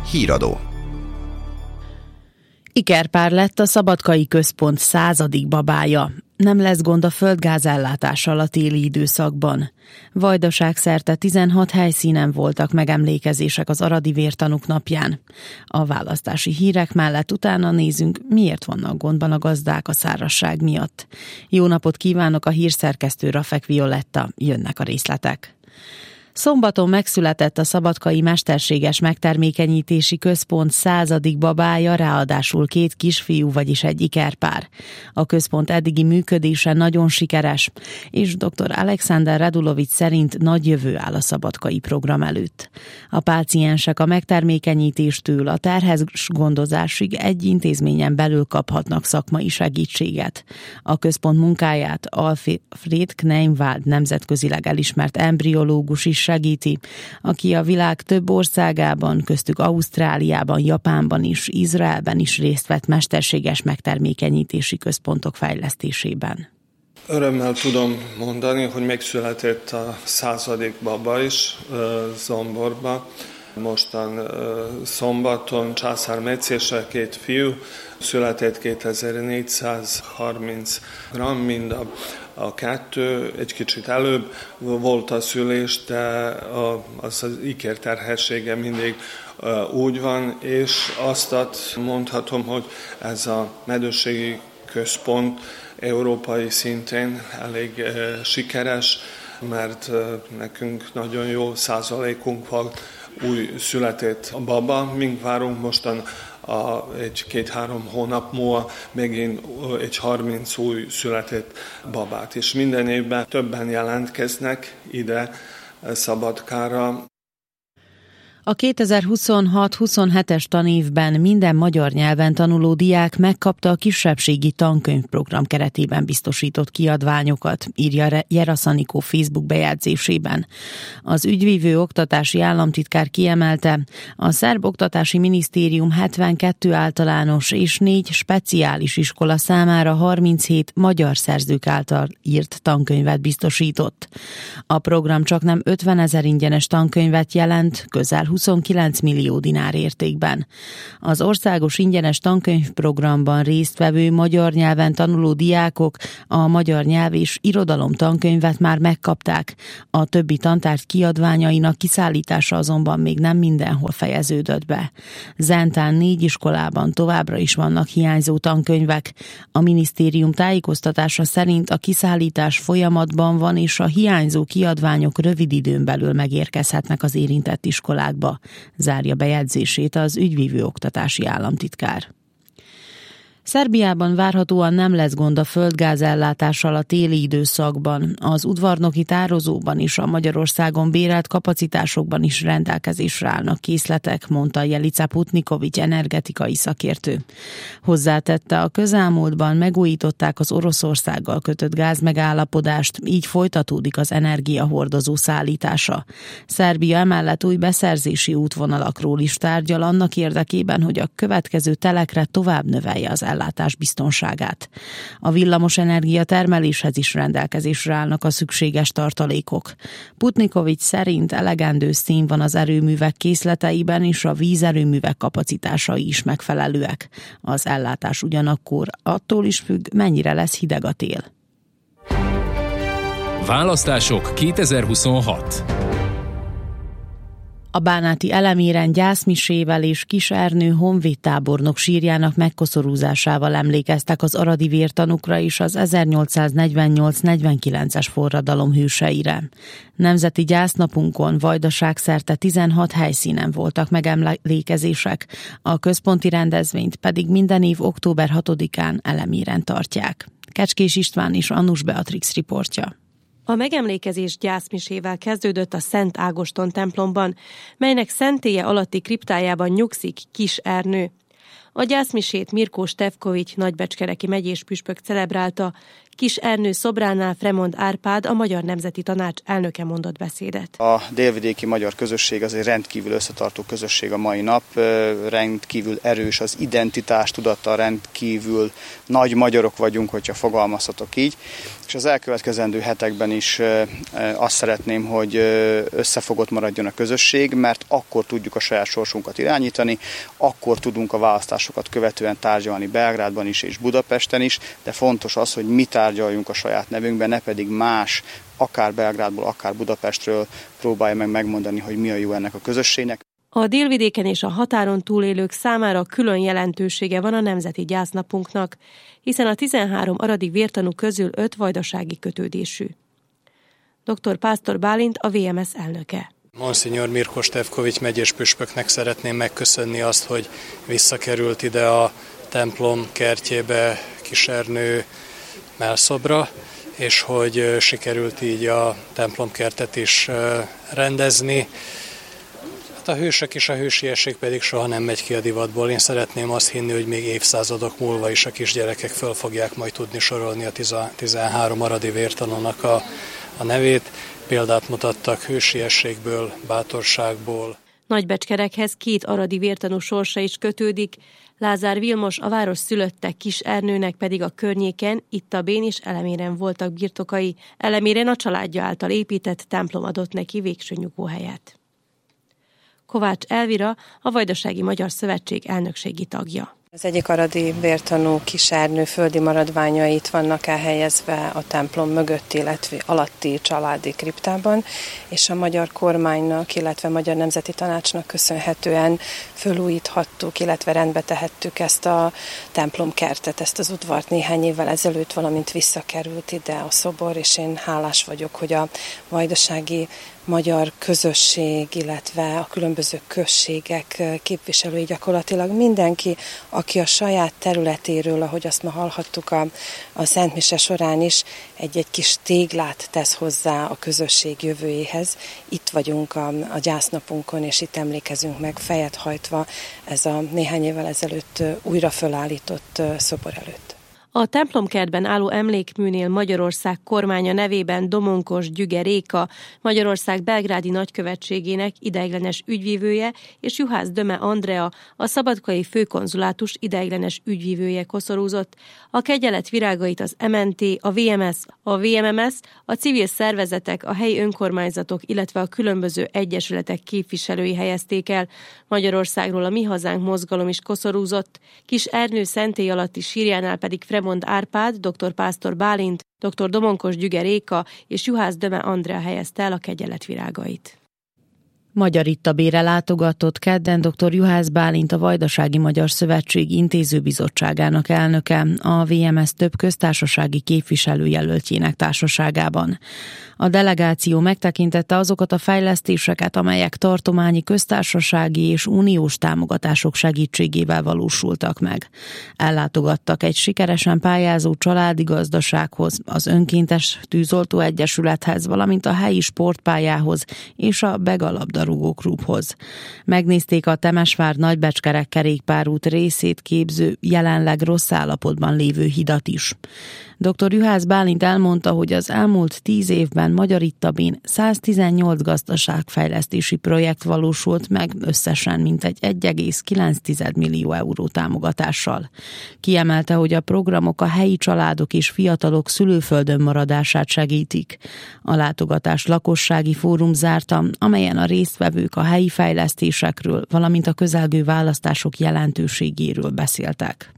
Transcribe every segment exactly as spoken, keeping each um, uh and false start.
Híradó. Ikerpár lett a Szabadkai Központ századik babája. Nem lesz gond a földgázellátással a téli időszakban. Vajdaságszerte tizenhat helyszínen voltak megemlékezések az aradi vértanúk napján. A választási hírek mellett utána nézünk, miért vannak gondban a gazdák a szárazság miatt. Jó napot kívánok, a hírszerkesztő Rafek Violetta, jönnek a részletek. Szombaton megszületett a Szabadkai Mesterséges Megtermékenyítési Központ századik babája, ráadásul két kisfiú, vagyis egy ikerpár. A központ eddigi működése nagyon sikeres, és dr. Alexander Radulovics szerint nagy jövő áll a szabadkai program előtt. A páciensek a megtermékenyítéstől a terhes gondozásig egy intézményen belül kaphatnak szakmai segítséget. A központ munkáját Alfred Kneinwald nemzetközileg elismert embriológus is segíti, aki a világ több országában, köztük Ausztráliában, Japánban is, Izraelben is részt vett mesterséges megtermékenyítési központok fejlesztésében. Örömmel tudom mondani, hogy megszületett a századik baba is Zomborba. Mostan szombaton császármetszésre két fiú született, kétezer-négyszázharminc gramm mind a, a kettő, egy kicsit előbb volt a szülés, de a, az, az ikerterhessége mindig uh, úgy van, és azt mondhatom, hogy ez a medőségi központ európai szinten elég uh, sikeres, mert uh, nekünk nagyon jó százalékunk van új született a baba. Mink várunk mostan a, egy két-három hónap múlva megint egy harminc új született babát. És minden évben többen jelentkeznek ide Szabadkára. A kétezer-huszonhat-huszonhetes tanévben minden magyar nyelven tanuló diák megkapta a kisebbségi tankönyvprogram keretében biztosított kiadványokat, írja Jera Szanikó Facebook bejegyzésében. Az ügyvívő oktatási államtitkár kiemelte, a Szerb Oktatási Minisztérium hetvenkettő általános és négy speciális iskola számára harminchét magyar szerzők által írt tankönyvet biztosított. A program csaknem ötvenezer ingyenes tankönyvet jelent, közel huszonkilenc millió dinár értékben. Az országos ingyenes tankönyvprogramban résztvevő magyar nyelven tanuló diákok a magyar nyelv és irodalom tankönyvet már megkapták. A többi tantárgy kiadványainak kiszállítása azonban még nem mindenhol fejeződött be. Zentán négy iskolában továbbra is vannak hiányzó tankönyvek. A minisztérium tájékoztatása szerint a kiszállítás folyamatban van, és a hiányzó kiadványok rövid időn belül megérkezhetnek az érintett iskolákba, zárja bejegyzését az ügyvívő oktatási államtitkár. Szerbiában várhatóan nem lesz gond a földgázellátással a téli időszakban. Az udvarnoki tározóban és a Magyarországon bérelt kapacitásokban is rendelkezésre állnak készletek, mondta Jelica Putnikovics energetikai szakértő. Hozzátette, a közelmúltban megújították az Oroszországgal kötött gázmegállapodást, így folytatódik az energiahordozó szállítása. Szerbia emellett új beszerzési útvonalakról is tárgyal annak érdekében, hogy a következő telekre tovább növelje az ellátás biztonságát. A villamos energia termeléshez is rendelkezésre állnak a szükséges tartalékok. Putnikovics szerint elegendő szín van az erőművek készleteiben, és a vízerőművek kapacitásai is megfelelőek. Az ellátás ugyanakkor attól is függ, mennyire lesz hideg a tél. Választások kétezer-huszonhat. A bánáti Eleméren gyászmisével és Kis Ernő honvédtábornok sírjának megkoszorúzásával emlékeztek az aradi vértanúkra és az ezernyolcszáznegyvennyolc-negyvenkilences forradalom hőseire. Nemzeti gyásznapunkon Vajdaságszerte tizenhat helyszínen voltak megemlékezések, a központi rendezvényt pedig minden év október hatodikán Eleméren tartják. Kecskés István és Annus Beatrix riportja. A megemlékezés gyászmisével kezdődött a Szent Ágoston templomban, melynek szentélye alatti kriptájában nyugszik Kis Ernő. A gyászmisét Mirko Stefkovics nagybecskereki megyés püspök celebrálta. Kis Ernő szobránál Fremond Árpád, a Magyar Nemzeti Tanács elnöke mondott beszédet. A délvidéki magyar közösség az egy rendkívül összetartó közösség a mai nap, rendkívül erős az identitás tudata, rendkívül nagy magyarok vagyunk, hogyha fogalmazhatok így. És az elkövetkezendő hetekben is azt szeretném, hogy összefogott maradjon a közösség, mert akkor tudjuk a saját sorsunkat irányítani, akkor tudunk a választásokat követően tárgyalni Belgrádban is és Budapesten is, de fontos az, hogy mi tárgyaljunk a saját nevünkben, ne pedig más, akár Belgrádból, akár Budapestről próbálja meg megmondani, hogy mi a jó ennek a közösségnek. A délvidéken és a határon túlélők számára külön jelentősége van a Nemzeti Gyásznapunknak, hiszen a tizenhárom aradi vértanú közül öt vajdasági kötődésű. doktor Pásztor Bálint, a vé em es elnöke. Monsignor Mirko Stefkovics megyés püspöknek szeretném megköszönni azt, hogy visszakerült ide a templom kertjébe Kis Ernő mellszobra, és hogy sikerült így a templomkertet is rendezni. A hősök és a hősiesség pedig soha nem megy ki a divatból. Én szeretném azt hinni, hogy még évszázadok múlva is a kisgyerekek föl fogják majd tudni sorolni a tizenhárom aradi vértanúnak a, a nevét. Példát mutattak hősiességből, bátorságból. Nagybecskerekhez két aradi vértanú sorsa is kötődik. Lázár Vilmos, a város szülötte, Kis Ernőnek pedig a környéken, Ittabén és Eleméren voltak birtokai. Eleméren a családja által épített templom adott neki végső nyugvóhelyet. Kovács Elvira, a Vajdasági Magyar Szövetség elnökségi tagja. Az egyik aradi vértanú Kis Ernő földi maradványai itt vannak elhelyezve a templom mögött, illetve alatti családi kriptában, és a magyar kormánynak, illetve a Magyar Nemzeti Tanácsnak köszönhetően fölújíthattuk, illetve rendbe tehettük ezt a templomkertet, ezt az udvart néhány évvel ezelőtt, valamint visszakerült ide a szobor, és én hálás vagyok, hogy a vajdasági magyar közösség, illetve a különböző községek képviselői, gyakorlatilag mindenki, aki a saját területéről, ahogy azt ma hallhattuk a, a Szent Mise során is, egy-egy kis téglát tesz hozzá a közösség jövőjéhez. Itt vagyunk a, a gyásznapunkon, és itt emlékezünk meg fejet hajtva ez a néhány évvel ezelőtt újra fölállított szobor előtt. A templomkertben álló emlékműnél Magyarország kormánya nevében Domonkos Gyüge Réka, Magyarország belgrádi nagykövetségének ideiglenes ügyvívője, és Juhász Döme Andrea, a szabadkai főkonzulátus ideiglenes ügyvívője koszorúzott. A kegyelet virágait az em en té, a vé em es, a vé em em es, a civil szervezetek, a helyi önkormányzatok, illetve a különböző egyesületek képviselői helyezték el. Magyarországról a Mi Hazánk mozgalom is koszorúzott. Kis Ernő szentély alatti sírjánál pedig Fremond Árpád, doktor Pásztor Bálint, doktor Domonkos Gyüge Réka és Juhász Döme Andrea helyezte el a kegyelet virágait. Magyar Ittabére látogatott kedden doktor Juhász Bálint, a Vajdasági Magyar Szövetség intézőbizottságának elnöke, a vé em es több köztársasági képviselőjelöltjének társaságában. A delegáció megtekintette azokat a fejlesztéseket, amelyek tartományi köztársasági és uniós támogatások segítségével valósultak meg. Ellátogattak egy sikeresen pályázó családi gazdasághoz, az önkéntes tűzoltó egyesülethez, valamint a helyi sportpályához és a Bega labdarúgó klubhoz. Megnézték a Temesvár Nagybecskerek kerékpárút részét képző, jelenleg rossz állapotban lévő hidat is. doktor Juhász Bálint elmondta, hogy az elmúlt tíz évben Magyar Ittabén száztizennyolc gazdaságfejlesztési projekt valósult meg összesen mintegy egy egész kilenc millió euró támogatással. Kiemelte, hogy a programok a helyi családok és fiatalok szülőföldön maradását segítik. A látogatás lakossági fórum zárta, amelyen a résztvevők a helyi fejlesztésekről, valamint a közelgő választások jelentőségéről beszéltek.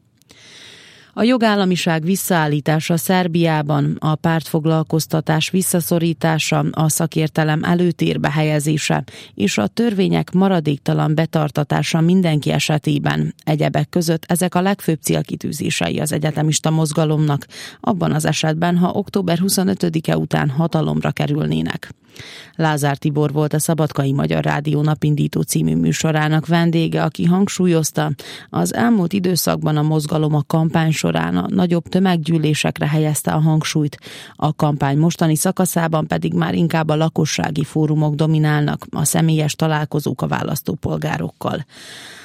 A jogállamiság visszaállítása Szerbiában, a pártfoglalkoztatás visszaszorítása, a szakértelem előtérbe helyezése és a törvények maradéktalan betartatása mindenki esetében. Egyebek között ezek a legfőbb célkitűzései az egyetemista mozgalomnak, abban az esetben, ha október huszonötödike után hatalomra kerülnének. Lázár Tibor volt a Szabadkai Magyar Rádió Napindító című műsorának vendége, aki hangsúlyozta, az elmúlt időszakban a mozgalom a kampány során a nagyobb tömeggyűlésekre helyezte a hangsúlyt, a kampány mostani szakaszában pedig már inkább a lakossági fórumok dominálnak, a személyes találkozók a választópolgárokkal.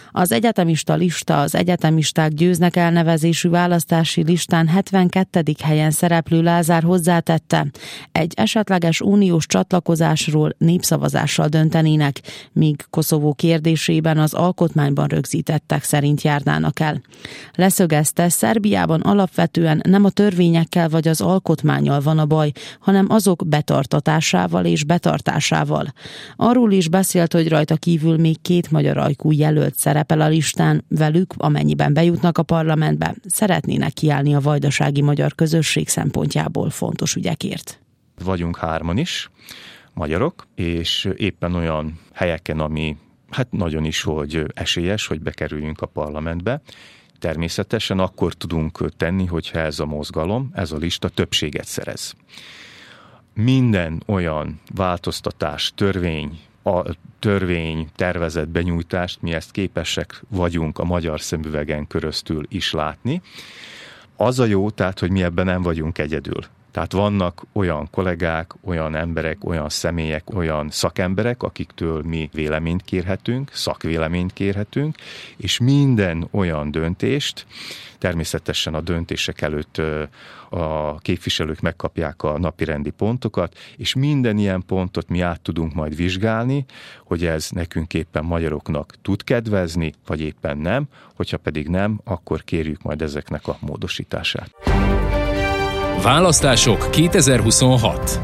Az egyetemista lista az egyetemisták győznek elnevezésű választási listán hetvenkettedik helyen szereplő Lázár hozzátette, egy esetleges uniós csatlakozásról népszavazással döntenének, míg Koszovó kérdésében az alkotmányban rögzítettek szerint járnának el. Leszögezte, Szerbiában alapvetően nem a törvényekkel vagy az alkotmánnyal van a baj, hanem azok betartatásával és betartásával. Arról is beszélt, hogy rajta kívül még két magyar ajkú jelölt szerepel a listán, velük, amennyiben bejutnak a parlamentbe, szeretnének kiállni a vajdasági magyar közösség szempontjából fontos ügyekért. Vagyunk hárman is, magyarok, és éppen olyan helyeken, ami hát nagyon is, hogy esélyes, hogy bekerüljünk a parlamentbe. Természetesen akkor tudunk tenni, hogyha ez a mozgalom, ez a lista többséget szerez. Minden olyan változtatás, törvény, a törvény tervezett benyújtást, mi ezt képesek vagyunk a magyar szemüvegen keresztül is látni. Az a jó, tehát, hogy mi ebben nem vagyunk egyedül. Tehát vannak olyan kollégák, olyan emberek, olyan személyek, olyan szakemberek, akiktől mi véleményt kérhetünk, szakvéleményt kérhetünk, és minden olyan döntést, természetesen a döntések előtt a képviselők megkapják a napirendi pontokat, és minden ilyen pontot mi át tudunk majd vizsgálni, hogy ez nekünk éppen magyaroknak tud kedvezni, vagy éppen nem, hogyha pedig nem, akkor kérjük majd ezeknek a módosítását. Választások kétezer-huszonhat.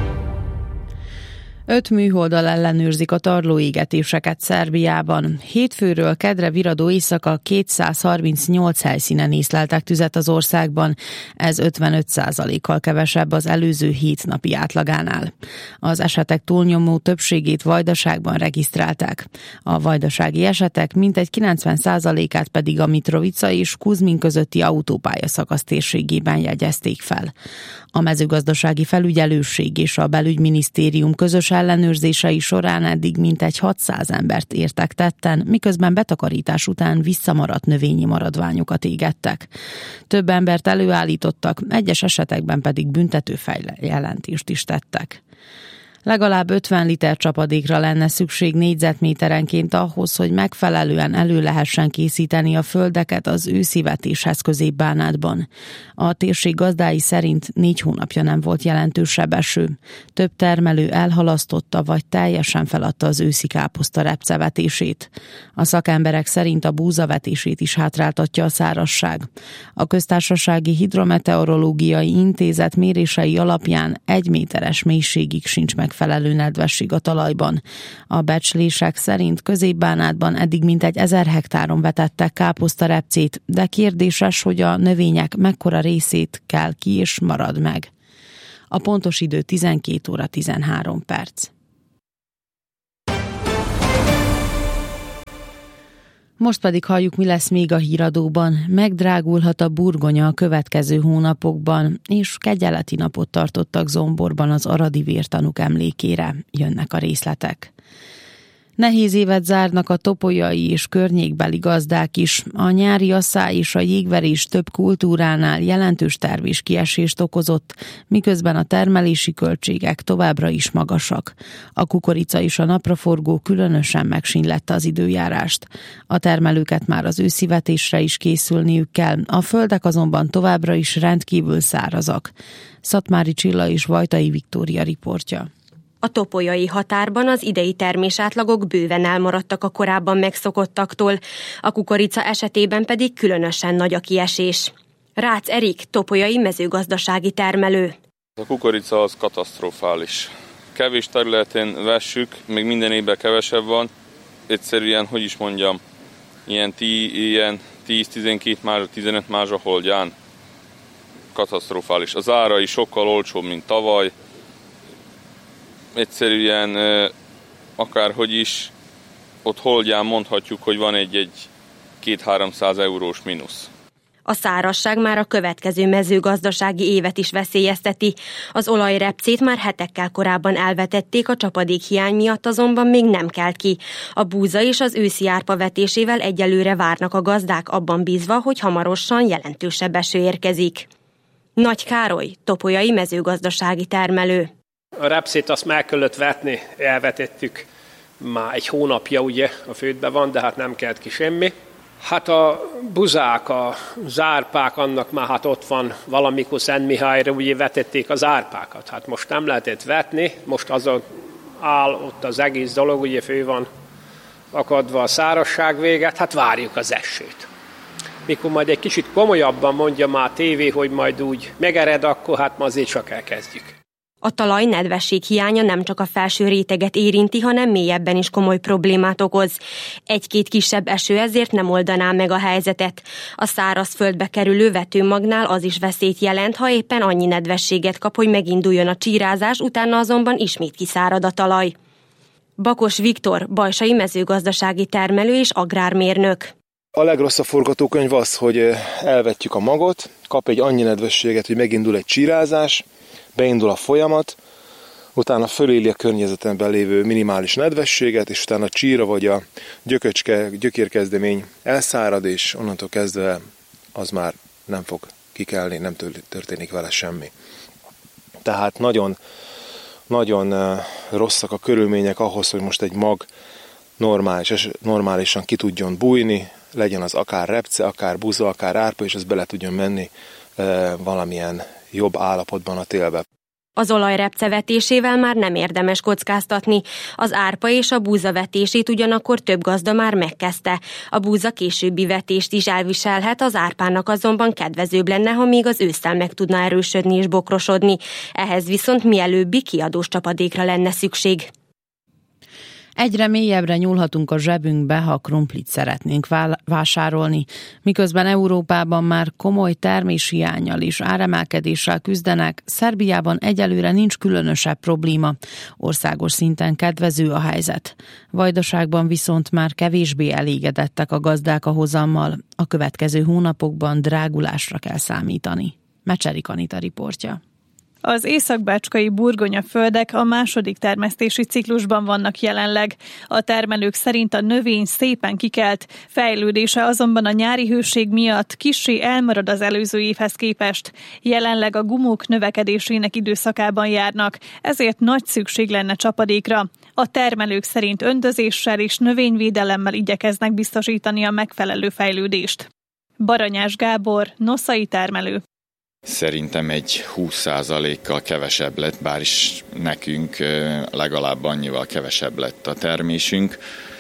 Öt műholddal ellenőrzik a tarlóégetéseket Szerbiában. Hétfőről kedre viradó éjszaka kétszázharmincnyolc helyszínen észleltek tüzet az országban, ez ötvenöt százalékkal kevesebb az előző hét napi átlagánál. Az esetek túlnyomó többségét Vajdaságban regisztrálták. A vajdasági esetek mintegy kilencven százalékát pedig a Mitrovica és Kuzmin közötti autópályaszakasz térségében jegyezték fel. A mezőgazdasági felügyelőség és a belügyminisztérium közös ellenőrzései során eddig mintegy hatszáz embert értek tetten, miközben betakarítás után visszamaradt növényi maradványokat égettek. Több embert előállítottak, egyes esetekben pedig büntető feljelentést is tettek. Legalább ötven liter csapadékra lenne szükség négyzetméterenként ahhoz, hogy megfelelően elő lehessen készíteni a földeket az őszi vetéshez Közép-Bánátban. A térség gazdái szerint négy hónapja nem volt jelentősebb eső. Több termelő elhalasztotta vagy teljesen feladta az őszi káposzta repcevetését. A szakemberek szerint a búzavetését is hátráltatja a szárazság. A Köztársasági Hidrometeorológiai Intézet mérései alapján egy méteres mélységig sincs meg megfelelő nedvesség a talajban. A becslések szerint Közép-Bánátban eddig mintegy ezer hektáron vetettek káposztarepcét, de kérdéses, hogy a növények mekkora részét kell ki és marad meg. A pontos idő tizenkét óra tizenhárom perc. Most pedig halljuk, mi lesz még a híradóban. Megdrágulhat a burgonya a következő hónapokban, és kegyeleti napot tartottak Zomborban az aradi vértanúk emlékére. Jönnek a részletek. Nehéz évet zárnak a topolyai és környékbeli gazdák is. A nyári asszály és a jégverés több kultúránál jelentős terméskiesést okozott, miközben a termelési költségek továbbra is magasak. A kukorica és a napraforgó különösen megsínlette az időjárást. A termelőket már az őszivetésre is készülniük kell, a földek azonban továbbra is rendkívül szárazak. Szatmári Csilla és Vajtai Viktória riportja. A topolyai határban az idei termésátlagok bőven elmaradtak a korábban megszokottaktól, a kukorica esetében pedig különösen nagy a kiesés. Rácz Erik, topolyai mezőgazdasági termelő. A kukorica az katasztrofális. Kevés területén vessük, még minden évben kevesebb van. Egyszerűen, hogy is mondjam, ilyen, tí, ilyen tíz-tizenkét mázsa, tizenöt mázsa holdján. Katasztrofális. Az ára is sokkal olcsóbb, mint tavaly. Egyszerűen akárhogy is, ott holdján mondhatjuk, hogy van egy-egy két-háromszáz eurós mínusz. A szárazság már a következő mezőgazdasági évet is veszélyezteti. Az olajrepcét már hetekkel korábban elvetették, a csapadékhiány miatt azonban még nem kelt ki. A búza és az őszi árpa vetésével egyelőre várnak a gazdák, abban bízva, hogy hamarosan jelentősebb eső érkezik. Nagy Károly, topolyai mezőgazdasági termelő. A repcét azt meg kellett vetni, elvetettük már egy hónapja ugye a földben van, de hát nem kelt ki semmi. Hát a buzák, a zárpák, annak már hát ott van valamikor Szentmihályra, ugye vetették az árpákat. Hát most nem lehetett vetni, most azon áll ott az egész dolog, ugye fő van akadva a szárazság véget, hát várjuk az esőt. Mikor majd egy kicsit komolyabban mondja már a tévé, hogy majd úgy megered, akkor hát ma azért csak elkezdjük. A talaj nedvesség hiánya nem csak a felső réteget érinti, hanem mélyebben is komoly problémát okoz. Egy-két kisebb eső ezért nem oldaná meg a helyzetet. A szárazföldbe kerülő vetőmagnál az is veszélyt jelent, ha éppen annyi nedvességet kap, hogy meginduljon a csírázás, utána azonban ismét kiszárad a talaj. Bakos Viktor, bajsai mezőgazdasági termelő és agrármérnök. A legrosszabb forgatókönyv az, hogy elvetjük a magot, kap egy annyi nedvességet, hogy megindul egy csírázás, beindul a folyamat, utána föléli a környezetemben lévő minimális nedvességet, és utána a csíra vagy a gyököcske, gyökérkezdemény elszárad, és onnantól kezdve az már nem fog kikelni, nem történik vele semmi. Tehát nagyon, nagyon rosszak a körülmények ahhoz, hogy most egy mag normális, normálisan ki tudjon bújni, legyen az akár repce, akár buza, akár árpa, és az bele tudjon menni e, valamilyen jobb állapotban a télbe. Az olajrepce vetésével már nem érdemes kockáztatni. Az árpa és a búza vetését ugyanakkor több gazda már megkezdte. A búza későbbi vetést is elviselhet, az árpának azonban kedvezőbb lenne, ha még az ősszel meg tudna erősödni és bokrosodni. Ehhez viszont mielőbbi kiadós csapadékra lenne szükség. Egyre mélyebbre nyúlhatunk a zsebünkbe, ha krumplit szeretnénk vásárolni, miközben Európában már komoly terméshiánnyal és áremelkedéssel küzdenek, Szerbiában egyelőre nincs különösebb probléma, országos szinten kedvező a helyzet. Vajdaságban viszont már kevésbé elégedettek a gazdák a hozammal, a következő hónapokban drágulásra kell számítani. Mecserik Anita riportja. Az északbácskai burgonyaföldek a második termesztési ciklusban vannak jelenleg. A termelők szerint a növény szépen kikelt, fejlődése azonban a nyári hőség miatt kissé elmarad az előző évhez képest. Jelenleg a gumók növekedésének időszakában járnak, ezért nagy szükség lenne csapadékra. A termelők szerint öntözéssel és növényvédelemmel igyekeznek biztosítani a megfelelő fejlődést. Baranyás Gábor, noszai termelő. Szerintem egy húsz százalékkal kevesebb lett, bár is nekünk legalább annyival kevesebb lett a termésünk.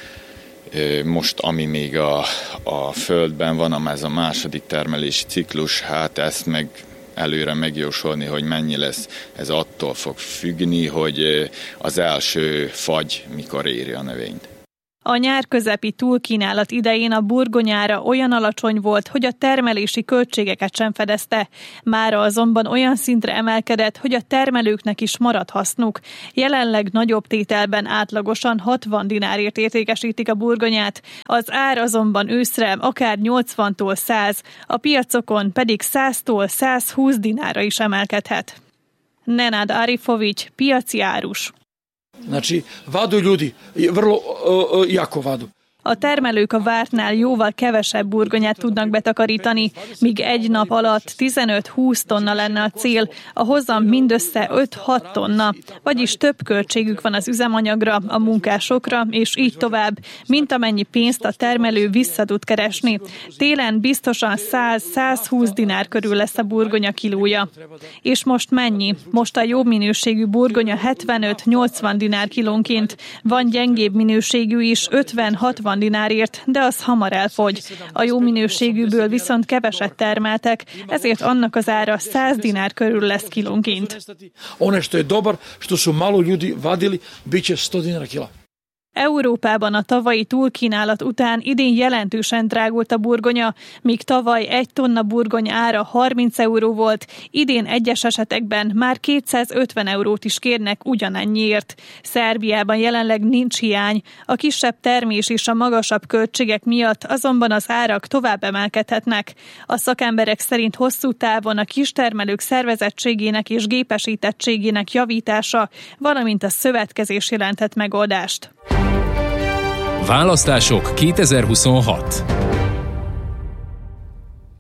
Most, ami még a, a földben van, ez a második termelési ciklus, hát ezt meg előre megjósolni, hogy mennyi lesz, ez attól fog függni, hogy az első fagy mikor éri a növényt. A nyár közepi túlkínálat idején a burgonyára olyan alacsony volt, hogy a termelési költségeket sem fedezte. Mára azonban olyan szintre emelkedett, hogy a termelőknek is marad hasznuk. Jelenleg nagyobb tételben átlagosan hatvan dinárért értékesítik a burgonyát, az ár azonban őszre akár nyolcvantól száz, a piacokon pedig száztól százhúsz dinárra is emelkedhet. Nenad Arifović, piaci árus. Znači, vadu ljudi, vrlo uh, jako vadu. A termelők a vártnál jóval kevesebb burgonyát tudnak betakarítani, míg egy nap alatt tizenöt-húsz tonna lenne a cél, a hozam mindössze öt-hat tonna, vagyis több költségük van az üzemanyagra, a munkásokra, és így tovább, mint amennyi pénzt a termelő vissza tud keresni. Télen biztosan száz-százhúsz dinár körül lesz a burgonya kilója. És most mennyi? Most a jobb minőségű burgonya hetvenöt-nyolcvan dinár kilónként, van gyengébb minőségű is ötven-hatvan dinárért, de az hamar elfogy. A jó minőségűből viszont keveset termeltek, ezért annak az ára száz dinár körül lesz kilónként. Ono što je dobar, što su malo ljudi vadili, biće sto dinara kila. Európában a tavalyi túlkínálat után idén jelentősen drágult a burgonya, míg tavaly egy tonna burgonya ára harminc euró volt, idén egyes esetekben már kétszázötven eurót is kérnek ugyanennyiért. Szerbiában jelenleg nincs hiány, a kisebb termés és a magasabb költségek miatt azonban az árak tovább emelkedhetnek. A szakemberek szerint hosszú távon a kistermelők szervezettségének és gépesítettségének javítása, valamint a szövetkezés jelenthet megoldást. Választások kétezer-huszonhat.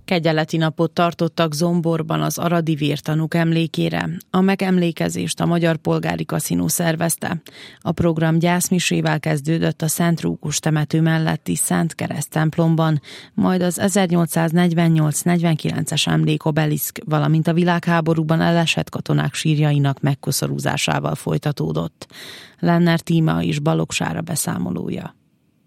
Kegyeleti napot tartottak Zomborban az aradi vértanúk emlékére. A megemlékezést a Magyar Polgári Kaszinó szervezte. A program gyászmisével kezdődött a Szent Rókus temető melletti Szent Kereszt templomban, majd az ezernyolcszáznegyvennyolc negyvenkilences emlékobeliszk, valamint a világháborúban elesett katonák sírjainak megkoszorúzásával folytatódott. Lenner Tíma és Balogh Sára beszámolója.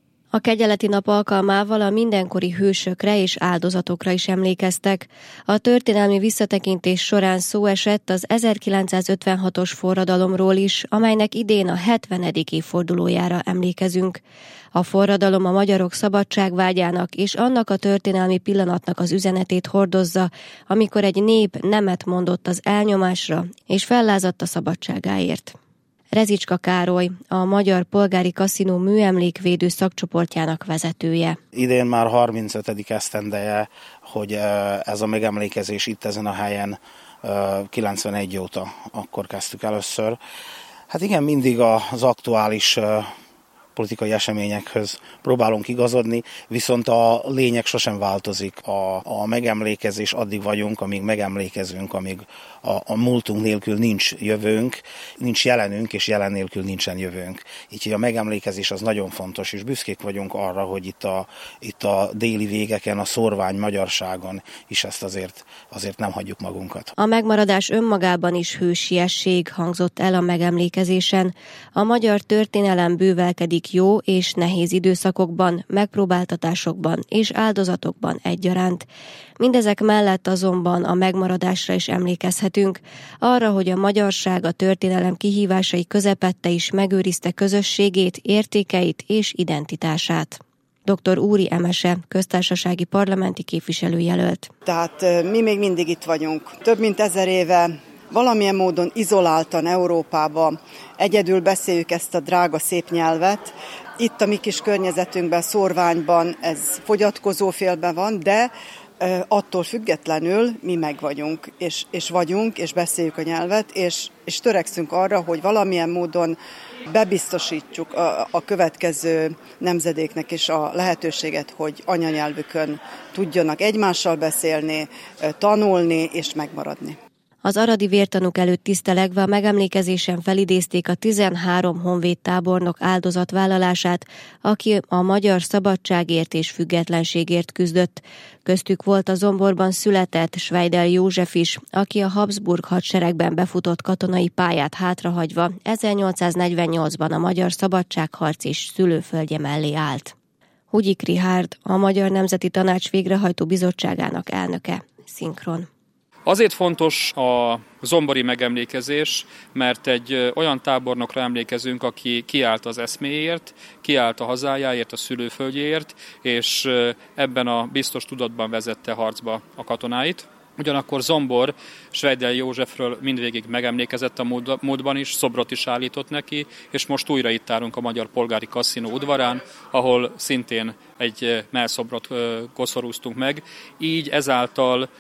A kegyeleti nap alkalmával a mindenkori hősökre és áldozatokra is emlékeztek. A történelmi visszatekintés során szó esett az ezerkilencszázötvenhatos forradalomról is, amelynek idén a hetvenedik évfordulójára emlékezünk. A forradalom a magyarok szabadságvágyának és annak a történelmi pillanatnak az üzenetét hordozza, amikor egy nép nemet mondott az elnyomásra és fellázadt a szabadságáért. Rezicska Károly, a Magyar Polgári Kaszinó műemlékvédő szakcsoportjának vezetője. Idén már harmincötödik esztendeje, hogy ez a megemlékezés itt ezen a helyen kilencvenegy óta, akkor kezdtük először. Hát igen, mindig az aktuális politikai eseményekhöz próbálunk igazodni, viszont a lényeg sosem változik. A, a megemlékezés addig vagyunk, amíg megemlékezünk, amíg a, a múltunk nélkül nincs jövőnk, nincs jelenünk, és jelen nélkül nincsen jövőnk. Így a megemlékezés az nagyon fontos, és büszkék vagyunk arra, hogy itt a, itt a déli végeken, a szórvány magyarságon is ezt azért, azért nem hagyjuk magunkat. A megmaradás önmagában is hősiesség hangzott el a megemlékezésen. A magyar történelem bővelkedik jó és nehéz időszakokban, megpróbáltatásokban és áldozatokban egyaránt. Mindezek mellett azonban a megmaradásra is emlékezhetünk, arra, hogy a magyarság a történelem kihívásai közepette is megőrizte közösségét, értékeit és identitását. doktor Úri Emese, köztársasági parlamenti képviselőjelölt. Tehát mi még mindig itt vagyunk. Több mint ezer éve valamilyen módon izoláltan Európában egyedül beszéljük ezt a drága szép nyelvet. Itt a mi kis környezetünkben, szórványban ez fogyatkozó félben van, de attól függetlenül mi meg vagyunk, és, és vagyunk, és beszéljük a nyelvet, és, és törekszünk arra, hogy valamilyen módon bebiztosítsuk a, a következő nemzedéknek is a lehetőséget, hogy anyanyelvükön tudjanak egymással beszélni, tanulni és megmaradni. Az aradi vértanúk előtt tisztelegve a megemlékezésen felidézték a tizenhárom honvéd tábornok áldozatvállalását, aki a magyar szabadságért és függetlenségért küzdött. Köztük volt a Zomborban született Schweidel József is, aki a Habsburg hadseregben befutott katonai pályát hátrahagyva ezernyolcszáznegyvennyolcban a magyar szabadságharc és szülőföldje mellé állt. Hugyik Richárd, a Magyar Nemzeti Tanács végrehajtó bizottságának elnöke. Szinkron. Azért fontos a zombori megemlékezés, mert egy olyan tábornokra emlékezünk, aki kiállt az eszméért, kiállt a hazájáért, a szülőföldjéért, és ebben a biztos tudatban vezette harcba a katonáit. Ugyanakkor Zombor Schweidel Józsefről mindvégig megemlékezett a múltban is, szobrot is állított neki, és most újra itt állunk a Magyar Polgári Kaszinó udvarán, ahol szintén egy mellszobrot koszorúztunk meg. Így ezáltal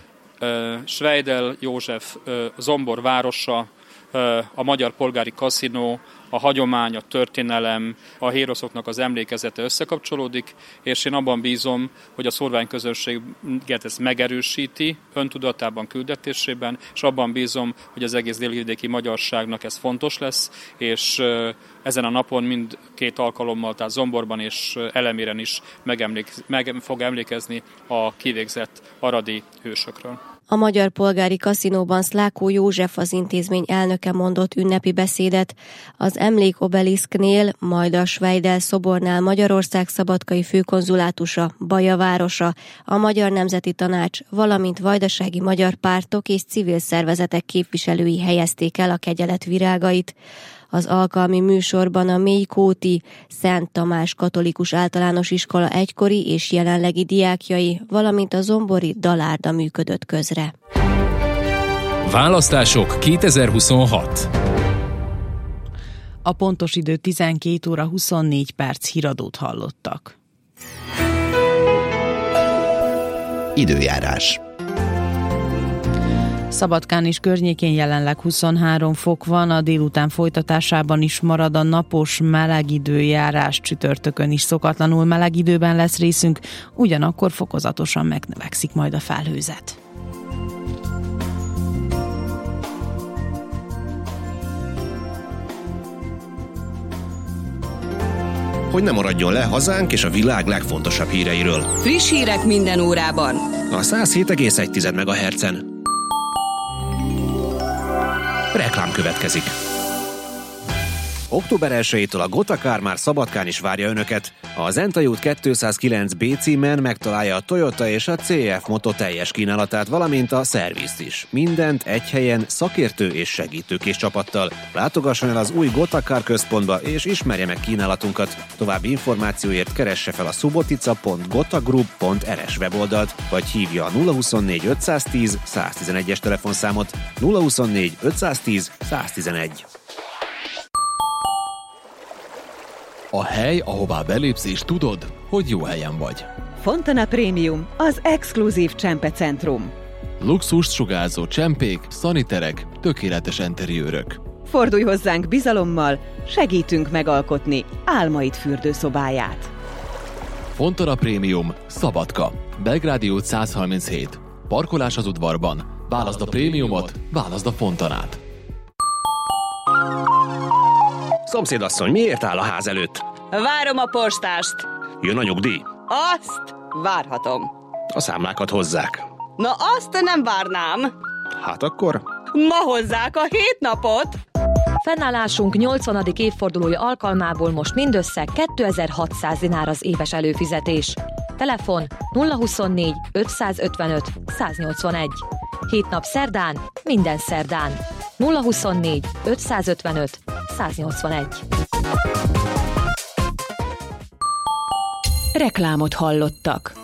Schweidel József Zombor városa, a Magyar Polgári Kaszinó, a hagyomány, a történelem, a héroszoknak az emlékezete összekapcsolódik, és én abban bízom, hogy a szórványközönséget ez megerősíti öntudatában, küldetésében, és abban bízom, hogy az egész délvidéki magyarságnak ez fontos lesz, és ezen a napon mindkét alkalommal, tehát Zomborban és Eleméren is megemlék, meg fog emlékezni a kivégzett aradi hősökről. A Magyar Polgári Kaszinóban Szlákó József, az intézmény elnöke mondott ünnepi beszédet. Az emlékobeliszknél, majd a Schweidel szobornál Magyarország szabadkai főkonzulátusa, Baja városa, a Magyar Nemzeti Tanács, valamint vajdasági magyar pártok és civil szervezetek képviselői helyezték el a kegyelet virágait. Az alkalmi műsorban a Mélykóti Szent Tamás Katolikus Általános Iskola egykori és jelenlegi diákjai, valamint a zombori Dalárda működött közre. Választások kétezer-huszonhat. A pontos idő tizenkét óra huszonnégy perc, híradót hallottak. Időjárás. Szabadkán és környékén jelenleg huszonhárom fok van, a délután folytatásában is marad a napos meleg időjárás, csütörtökön is szokatlanul meleg időben lesz részünk, ugyanakkor fokozatosan megnövekszik majd a felhőzet. Hogy ne maradjon le hazánk és a világ legfontosabb híreiről. Friss hírek minden órában. A száz hét egész egy megahertzen. Reklám következik. október elsejétől a Gotakár már Szabadkán is várja Önöket. A Zentai út kétszázkilenc bé címen megtalálja a Toyota és a cé ef Moto teljes kínálatát, valamint a szervizt is. Mindent egy helyen szakértő és segítőkés csapattal. Látogasson el az új Gotakár központba és ismerje meg kínálatunkat. További információért keresse fel a subotica pont gotagroup pont er es weboldalt, vagy hívja a nulla huszonnégy ötszáztíz száztizenegyes telefonszámot. nulla huszonnégy ötszáztíz száztizenegy. A hely, ahová belépsz és tudod, hogy jó helyen vagy. Fontana Premium, az exkluzív csempecentrum. Luxust sugárzó csempék, szaniterek, tökéletes enteriőrök. Fordulj hozzánk bizalommal, segítünk megalkotni álmaid fürdőszobáját. Fontana Premium, Szabadka, Belgrádi út száz harminchét. Parkolás az udvarban. Válaszd a prémiumot, válaszd a Fontanát. Szomszédasszony, miért áll a ház előtt? Várom a postást. Jön a nyugdíj? Azt várhatom. A számlákat hozzák. Na azt nem várnám. Hát akkor? Ma hozzák a hét napot. Fennállásunk nyolcvanadik évfordulója alkalmából most mindössze kétezer-hatszáz dinár az éves előfizetés. Telefon nulla huszonnégy ötszázötvenöt száznyolcvanegy. Hét nap szerdán, minden szerdán. nulla huszonnégy ötszázötvenöt száznyolcvanegy. Reklámot hallottak.